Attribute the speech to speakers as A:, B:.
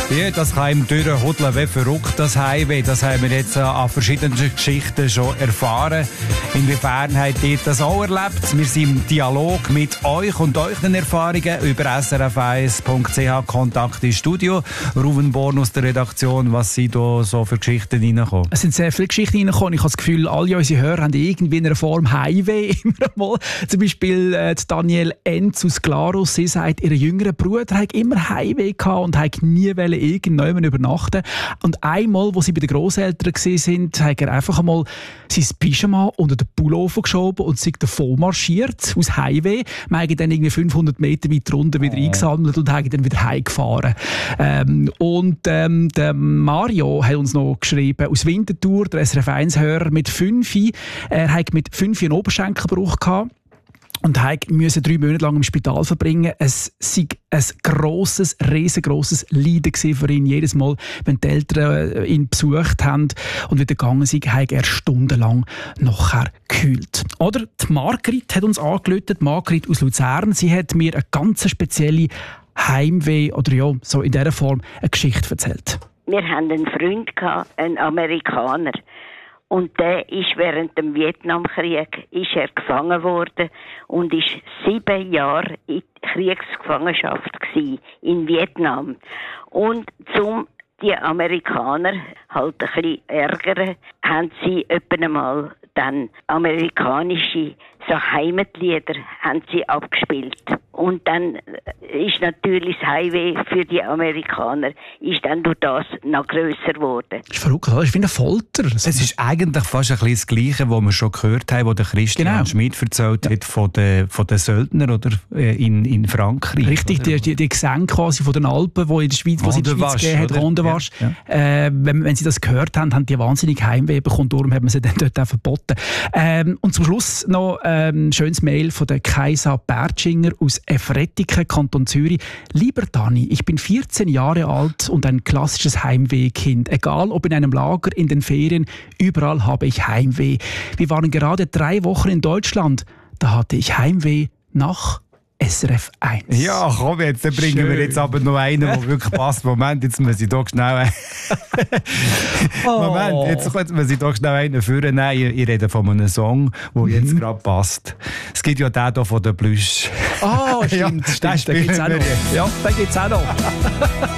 A: Ja, das kann ihm durchhudeln wie verrückt, das Heimweh. Das haben wir jetzt an verschiedenen Geschichten schon erfahren. Inwiefern habt ihr das auch erlebt? Wir sind im Dialog mit euch und euren Erfahrungen über srf1.ch Kontakt ins Studio. Ruven Born aus der Redaktion, was sind da so für Geschichten reingekommen? Es sind sehr viele Geschichten reingekommen. Ich habe das Gefühl, alle unsere Hörer haben irgendwie in einer Form Heimweh. Immer mal. Zum Beispiel Daniel Enz aus Glarus. Sie sagt, ihr jüngerer Bruder hat immer Heimweh gehabt und hat nie irgendjemand übernachten. Und einmal, wo sie bei den Grosseltern waren, hat er einfach einmal sein Pyjama unter den Pullover geschoben und sich davon marschiert, aus Heimweh. Wir haben dann irgendwie 500 Meter weiter runter wieder eingesammelt und haben dann wieder heimgefahren. Der Mario hat uns noch geschrieben, aus Winterthur, der SRF1-Hörer mit 5. Er hat mit 5 einen Oberschenkelbruch gehabt. Und musste 3 Monate lang im Spital verbringen. Es war ein riesengroßes Leiden für ihn. Jedes Mal, wenn die Eltern ihn besucht haben und wieder gegangen sind, hat er stundenlang nachher gekühlt. Oder die Margrit hat uns angerufen, Margrit aus Luzern. Sie hat mir eine ganz spezielle Heimweh oder ja, so in dieser Form eine Geschichte erzählt.
B: Wir hatten einen Freund, einen Amerikaner. Und der ist während dem Vietnamkrieg gefangen worden und ist 7 Jahre in Kriegsgefangenschaft gewesen, in Vietnam. Und zum die Amerikaner halt ein bisschen ärgern, haben sie etwa einmal dann amerikanische so Heimatlieder haben sie abgespielt. Und dann ist natürlich das Heimweh für die Amerikaner ist dann durch das noch grösser geworden.
A: Das ist verrückt, das ist wie eine Folter. Es ist eigentlich fast ein bisschen das Gleiche, was wir schon gehört haben, was der Christian Schmid erzählt hat von den Söldnern oder, in Frankreich. Richtig, die Gesänge quasi von den Alpen, die in der Schweiz, die es in der Schweiz gegeben hat, Rondewasch. Ja. Wenn sie das gehört haben, haben die wahnsinnig Heimweh bekommen, darum haben wir sie dann dort auch verboten. Und zum Schluss noch ein schönes Mail von der Kaisa Bertschinger aus Efrettiken, Kanton Zürich. Lieber Dani, ich bin 14 Jahre alt und ein klassisches Heimwehkind. Egal ob in einem Lager, in den Ferien, überall habe ich Heimweh. Wir waren gerade 3 Wochen in Deutschland. Da hatte ich Heimweh nach SRF 1. Ja, komm jetzt, dann bringen wir jetzt aber noch einen, der wirklich passt. Moment, jetzt muss ich doch schnell jetzt muss ich doch schnell einen führen. Nein, ich rede von einem Song, der jetzt gerade passt. Es gibt ja den hier von der Plüsch. Ah, stimmt, ja, stimmt. Den gibt es auch noch. Ja, den gibt es auch noch.